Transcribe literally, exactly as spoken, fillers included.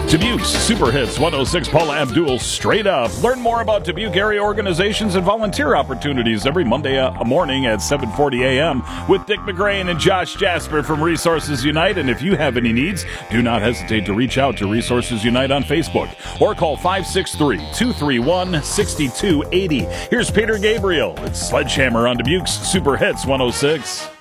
Dubuque's Super Hits one oh six, Paula Abdul, Straight Up. Learn more about Dubuque area organizations and volunteer opportunities every Monday uh, morning at seven forty a.m. with Dick McGrain and Josh Jasper from Resources Unite. And if you have any needs, do not hesitate to reach out to Resources Unite on Facebook or call five six three, two three one, six two eight zero. Here's Peter Gabriel. It's Sledgehammer on Dubuque's Super Hits one oh six.